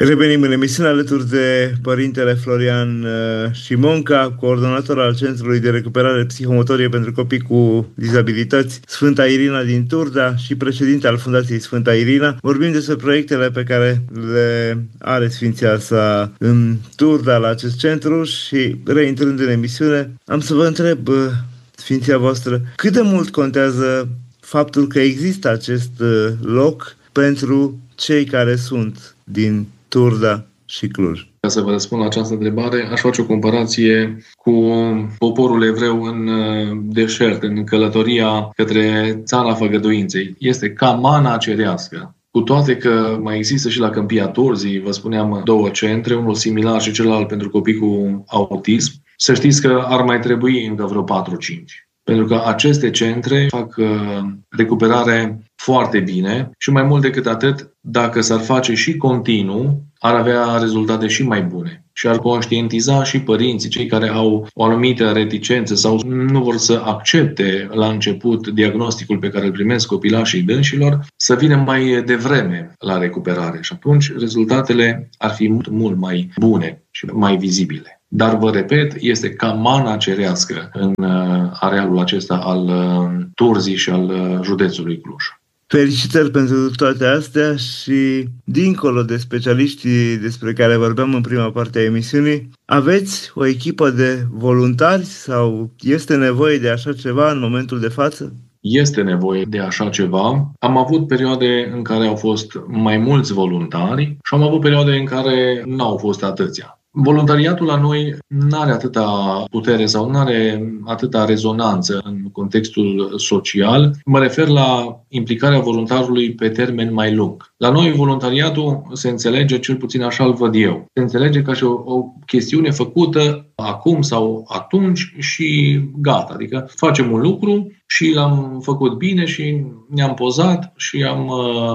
Revenim în emisiune alături de părintele Florian Șimonca, coordonator al Centrului de Recuperare Psihomotorie pentru Copii cu Dizabilități Sfânta Irina din Turda și președinte al Fundației Sfânta Irina. Vorbim despre proiectele pe care le are Sfinția sa în Turda la acest centru și, reintrând în emisiune, am să vă întreb, Sfinția voastră, cât de mult contează faptul că există acest loc pentru cei care sunt din Turda și Cluj? Ca să vă răspund la această întrebare, aș face o comparație cu poporul evreu în deșert, în călătoria către țara făgăduinței. Este ca mana cerească. Cu toate că mai există și la Câmpia Turzii, vă spuneam, 2 centre, unul similar și celălalt pentru copii cu autism, să știți că ar mai trebui încă vreo 4-5. Pentru că aceste centre fac recuperare foarte bine și mai mult decât atât, dacă s-ar face și continuu, ar avea rezultate și mai bune și ar conștientiza și părinții, cei care au o anumită reticență sau nu vor să accepte la început diagnosticul pe care îl primesc copilașii dânșilor, să vină mai devreme la recuperare și atunci rezultatele ar fi mult mai bune și mai vizibile. Dar, vă repet, este ca mana cerească în arealul acesta al Turzii și al județului Cluj. Felicitări pentru toate astea și, dincolo de specialiștii despre care vorbeam în prima parte a emisiunii, aveți o echipă de voluntari sau este nevoie de așa ceva în momentul de față? Este nevoie de așa ceva. Am avut perioade în care au fost mai mulți voluntari și am avut perioade în care n-au fost atâția. Voluntariatul la noi nu are atâta putere sau nu are atâta rezonanță în contextul social. Mă refer la implicarea voluntarului pe termen mai lung. La noi voluntariatul se înțelege, cel puțin așa îl văd eu, se înțelege ca și o chestiune făcută acum sau atunci și gata. Adică facem un lucru și l-am făcut bine și ne-am pozat și am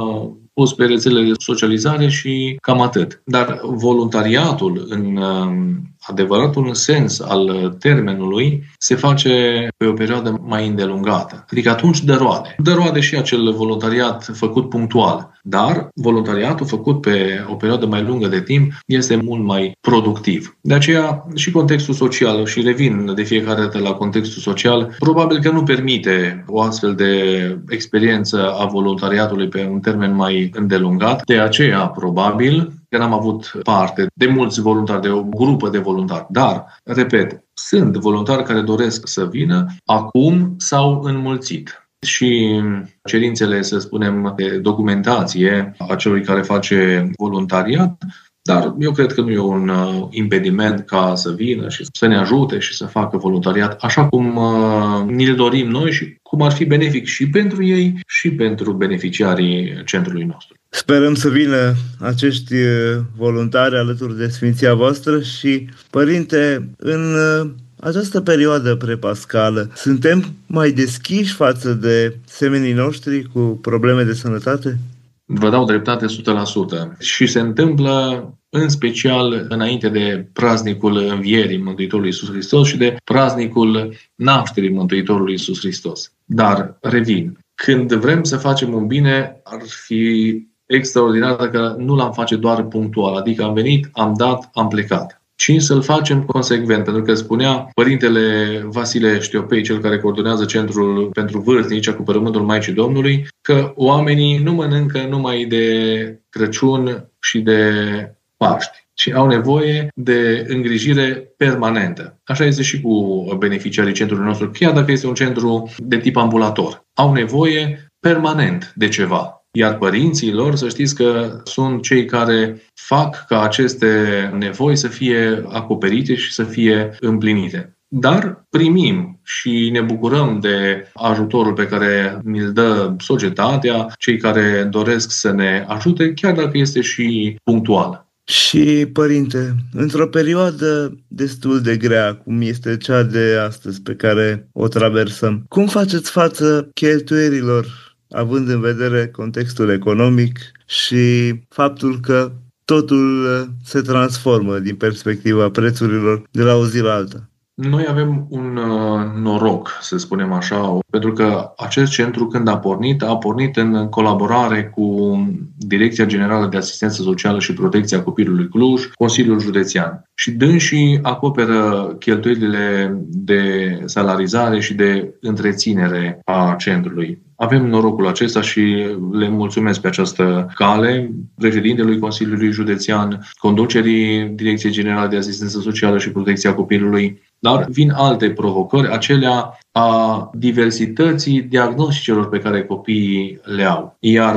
pus pe rețelele de socializare și cam atât. Dar voluntariatul, în adevăratul sens al termenului, se face pe o perioadă mai îndelungată. Adică atunci dă roade. Dă roade și acel voluntariat făcut punctual. Dar voluntariatul făcut pe o perioadă mai lungă de timp este mult mai productiv. De aceea și contextul social, și revin de fiecare dată la contextul social, probabil că nu permite o astfel de experiență a voluntariatului pe un termen mai îndelungat. De aceea, probabil, că n-am avut parte de mulți voluntari, de o grupă de voluntari. Dar, repet, sunt voluntari care doresc să vină acum sau înmulțit. Și cerințele, să spunem, de documentație a celui care face voluntariat, dar eu cred că nu e un impediment ca să vină și să ne ajute și să facă voluntariat așa cum ni-l dorim noi și cum ar fi benefic și pentru ei și pentru beneficiarii centrului nostru. Sperăm să vină acești voluntari alături de Sfinția voastră și, Părinte, în această perioadă prepascală, suntem mai deschiși față de semenii noștri cu probleme de sănătate? Vă dau dreptate 100%. Și se întâmplă în special înainte de praznicul învierii Mântuitorului Iisus Hristos și de praznicul nașterii Mântuitorului Iisus Hristos. Dar, revin, când vrem să facem un bine, ar fi extraordinar dacă nu l-am face doar punctual, adică am venit, am dat, am plecat, ci să-l facem consecvent, pentru că spunea Părintele Vasile Știopei, cel care coordonează Centrul pentru Vârstnici cu Părământul Maicii Domnului, că oamenii nu mănâncă numai de Crăciun și de Paști, ci au nevoie de îngrijire permanentă. Așa este și cu beneficiarii centrului nostru, chiar dacă este un centru de tip ambulator. Au nevoie permanent de ceva. Iar părinții lor, să știți că sunt cei care fac ca aceste nevoi să fie acoperite și să fie împlinite. Dar primim și ne bucurăm de ajutorul pe care ni-l dă societatea, cei care doresc să ne ajute, chiar dacă este și punctual. Și, Părinte, într-o perioadă destul de grea, cum este cea de astăzi pe care o traversăm, cum faceți față cheltuierilor, având în vedere contextul economic și faptul că totul se transformă din perspectiva prețurilor de la o zi la alta? Noi avem un noroc, să spunem așa, pentru că acest centru, când a pornit în colaborare cu Direcția Generală de Asistență Socială și Protecția Copilului Cluj, Consiliul Județean. Și dânsii acoperă cheltuielile de salarizare și de întreținere a centrului. Avem norocul acesta și le mulțumesc pe această cale președintelui Consiliului Județean, conducerii Direcției Generale de Asistență Socială și Protecția Copilului, dar vin alte provocări, acelea a diversității diagnosticelor pe care copiii le au. Iar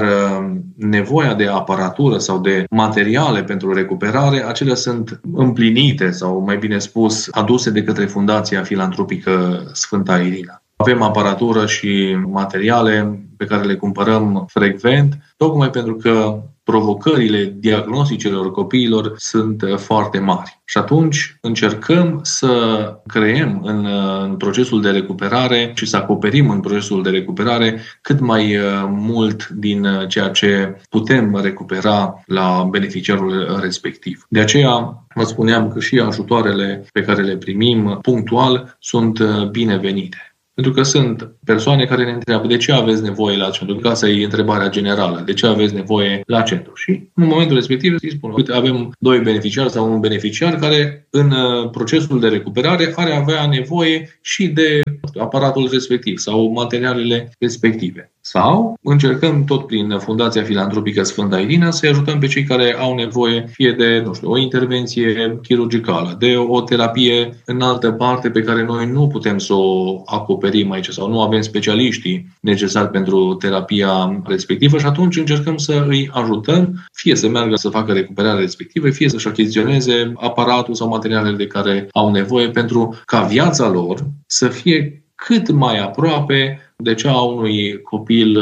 nevoia de aparatură sau de materiale pentru recuperare, acelea sunt împlinite sau, mai bine spus, aduse de către Fundația Filantropică Sfânta Irina. Avem aparatură și materiale pe care le cumpărăm frecvent, tocmai pentru că provocările diagnosticelor copiilor sunt foarte mari. Și atunci încercăm să creăm în procesul de recuperare și să acoperim în procesul de recuperare cât mai mult din ceea ce putem recupera la beneficiarul respectiv. De aceea vă spuneam că și ajutoarele pe care le primim punctual sunt binevenite. Pentru că sunt persoane care ne întreabă de ce aveți nevoie la centru. Ca să e întrebarea generală. De ce aveți nevoie la centru? Și în momentul respectiv îi spun, uite, avem 2 beneficiari sau un beneficiar care în procesul de recuperare are avea nevoie și de aparatul respectiv sau materialele respective. Sau încercăm tot prin Fundația Filantropică Sfânta Irina să-i ajutăm pe cei care au nevoie fie de, o intervenție chirurgicală, de o terapie în altă parte pe care noi nu putem să o acoperim aici sau nu avem specialiștii necesari pentru terapia respectivă și atunci încercăm să îi ajutăm fie să meargă să facă recuperarea respectivă, fie să-și achiziționeze aparatul sau materialele de care au nevoie pentru ca viața lor să fie cât mai aproape de cea a unui copil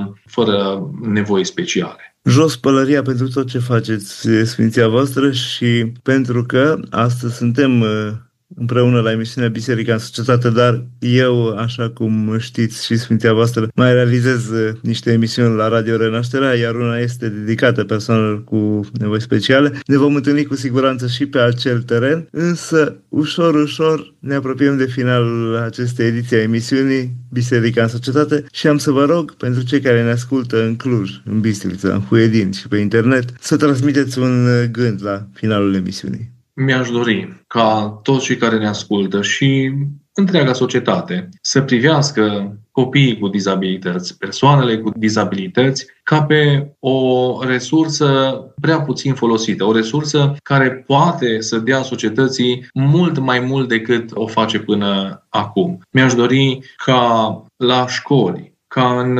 fără nevoi speciale. Jos pălăria pentru tot ce faceți, Sfinția voastră, și pentru că astăzi suntem împreună la emisiunea Biserica în Societate, dar eu, așa cum știți și Sfinția voastră, mai realizez niște emisiuni la Radio Renașterea, iar una este dedicată persoanelor cu nevoi speciale. Ne vom întâlni cu siguranță și pe acel teren, însă ușor ne apropiem de finalul acestei ediții a emisiunii Biserica în Societate și am să vă rog, pentru cei care ne ascultă în Cluj, în Bistrița, în Huedin și pe internet, să transmiteți un gând la finalul emisiunii. Mi-aș dori ca toți cei care ne ascultă și întreaga societate să privească copiii cu dizabilități, persoanele cu dizabilități, ca pe o resursă prea puțin folosită, o resursă care poate să dea societății mult mai mult decât o face până acum. Mi-aș dori ca la școli, ca în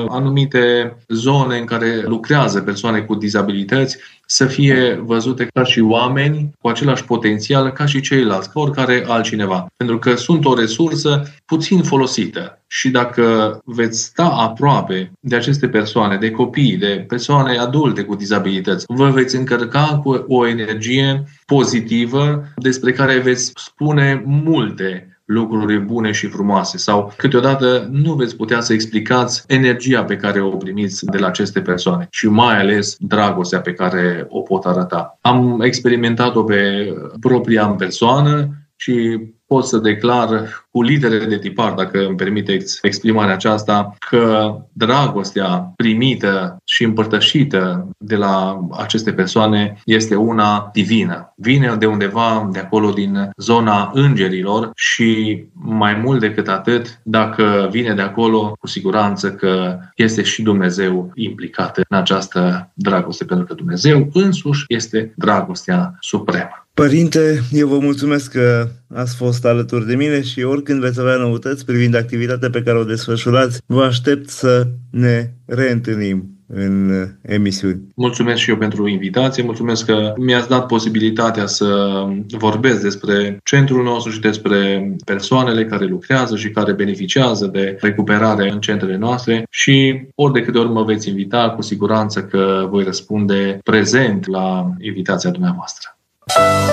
anumite zone în care lucrează persoane cu dizabilități, să fie văzute ca și oameni cu același potențial ca și ceilalți, ca oricare altcineva. Pentru că sunt o resursă puțin folosită și dacă veți sta aproape de aceste persoane, de copii, de persoane adulte cu dizabilități, vă veți încărca cu o energie pozitivă despre care veți spune multe lucruri bune și frumoase sau câteodată nu veți putea să explicați energia pe care o primiți de la aceste persoane și mai ales dragostea pe care o pot arăta. Am experimentat-o pe propria persoană și pot să declar cu litere de tipar, dacă îmi permiteți exprimarea aceasta, că dragostea primită și împărtășită de la aceste persoane este una divină. Vine de undeva de acolo din zona îngerilor și mai mult decât atât, dacă vine de acolo, cu siguranță că este și Dumnezeu implicat în această dragoste, pentru că Dumnezeu însuși este dragostea supremă. Părinte, eu vă mulțumesc că ați fost alături de mine și oricând veți avea noutăți privind activitatea pe care o desfășurați, vă aștept să ne reîntâlnim în emisiuni. Mulțumesc și eu pentru invitație, mulțumesc că mi-ați dat posibilitatea să vorbesc despre centrul nostru și despre persoanele care lucrează și care beneficiază de recuperare în centrele noastre și ori de câte ori mă veți invita, cu siguranță că voi răspunde prezent la invitația dumneavoastră.